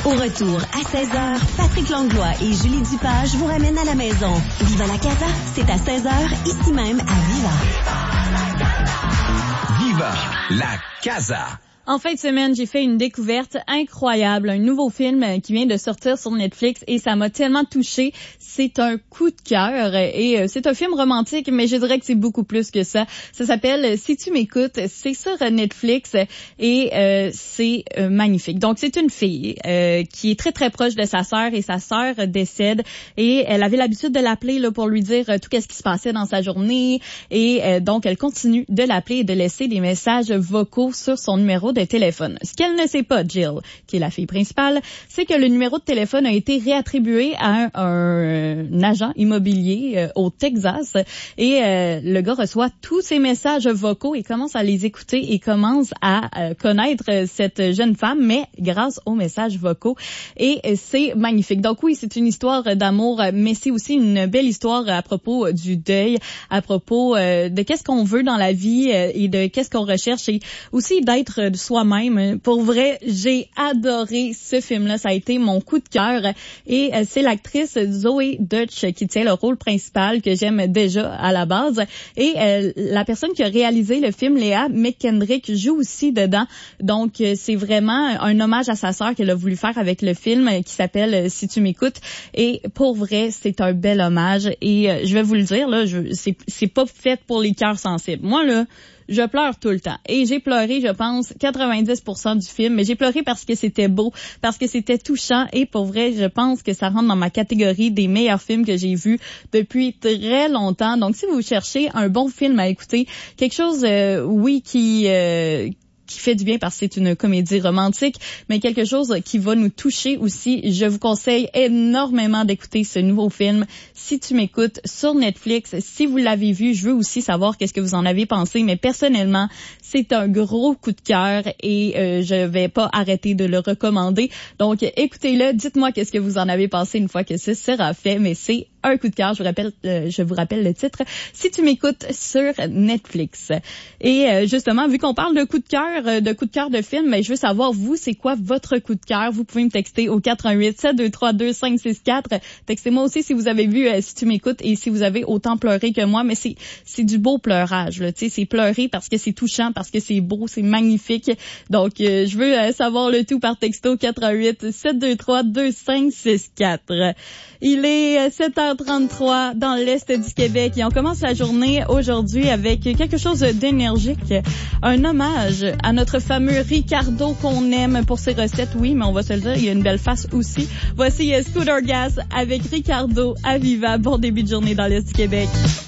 Au retour, à 16h, Patrick Langlois et Julie Dupage vous ramènent à la maison. Viva la Casa, c'est à 16h, ici même à Viva. Viva la Casa. En fin de semaine, j'ai fait une découverte incroyable, un nouveau film qui vient de sortir sur Netflix et ça m'a tellement touchée. C'est un coup de cœur et c'est un film romantique, mais je dirais que c'est beaucoup plus que ça. Ça s'appelle Si tu m'écoutes, c'est sur Netflix et c'est magnifique. Donc c'est une fille qui est très très proche de sa sœur et sa sœur décède et elle avait l'habitude de l'appeler là pour lui dire tout ce qui se passait dans sa journée et donc elle continue de l'appeler et de laisser des messages vocaux sur son numéro de téléphone. Ce qu'elle ne sait pas, Jill, qui est la fille principale, c'est que le numéro de téléphone a été réattribué à un agent immobilier au Texas et le gars reçoit tous ces messages vocaux et commence à les écouter et commence à connaître cette jeune femme, mais grâce aux messages vocaux. Et c'est magnifique. Donc oui, c'est une histoire d'amour, mais c'est aussi une belle histoire à propos du deuil, à propos de qu'est-ce qu'on veut dans la vie et de qu'est-ce qu'on recherche et aussi d'être soi-même. Pour vrai, j'ai adoré ce film-là. Ça a été mon coup de cœur. Et c'est l'actrice Zoe Deutch qui tient le rôle principal que j'aime déjà à la base. Et la personne qui a réalisé le film, Léa McKendrick, joue aussi dedans. Donc, c'est vraiment un hommage à sa sœur qu'elle a voulu faire avec le film qui s'appelle Si tu m'écoutes. Et pour vrai, c'est un bel hommage. Et je vais vous le dire, là, c'est pas fait pour les cœurs sensibles. Moi, là, je pleure tout le temps. Et j'ai pleuré, je pense, 90% du film. Mais j'ai pleuré parce que c'était beau, parce que c'était touchant. Et pour vrai, je pense que ça rentre dans ma catégorie des meilleurs films que j'ai vus depuis très longtemps. Donc, si vous cherchez un bon film à écouter, quelque chose, oui, qui fait du bien parce que c'est une comédie romantique, mais quelque chose qui va nous toucher aussi. Je vous conseille énormément d'écouter ce nouveau film, Si tu m'écoutes, sur Netflix. Si vous l'avez vu, je veux aussi savoir qu'est-ce que vous en avez pensé, mais personnellement, c'est un gros coup de cœur et je vais pas arrêter de le recommander. Donc, écoutez-le, dites-moi qu'est-ce que vous en avez pensé une fois que ce sera fait, mais c'est un coup de cœur. Je vous rappelle le titre, Si tu m'écoutes, sur Netflix. Et justement, vu qu'on parle de coup de cœur de film, mais je veux savoir, vous, c'est quoi votre coup de cœur? Vous pouvez me texter au 418-723-2564. Textez-moi aussi si vous avez vu Si tu m'écoutes et si vous avez autant pleuré que moi, mais c'est du beau pleurage, là. Tu sais, c'est pleurer parce que c'est touchant, parce que c'est beau, c'est magnifique. Donc, je veux savoir le tout par texto 418-723-2564. Il est 7h33 dans l'Est du Québec et on commence la journée aujourd'hui avec quelque chose d'énergique. Un hommage à notre fameux Ricardo qu'on aime pour ses recettes, oui, mais on va se le dire, il y a une belle face aussi. Voici Scooter Gas avec Ricardo à Viva. Bon début de journée dans l'Est du Québec.